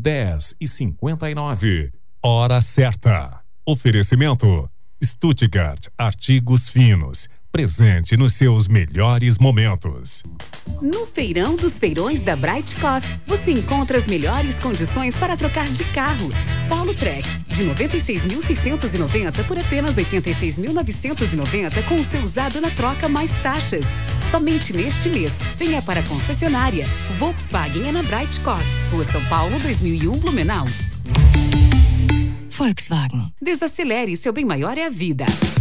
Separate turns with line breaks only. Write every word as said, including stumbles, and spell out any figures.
dez e cinquenta e nove. Hora certa. Oferecimento Stuttgart Artigos Finos. Presente nos seus melhores momentos.
No Feirão dos Feirões da Brightcoff, você encontra as melhores condições para trocar de carro. Polo Trek, de noventa e seis mil seiscentos e noventa por apenas oitenta e seis mil novecentos e noventa com o seu usado na troca mais taxas. Somente neste mês, venha para a concessionária. Volkswagen é na Brightcoff, Rua São Paulo, dois mil e um, Blumenau.
Volkswagen.
Desacelere, seu bem maior é a vida.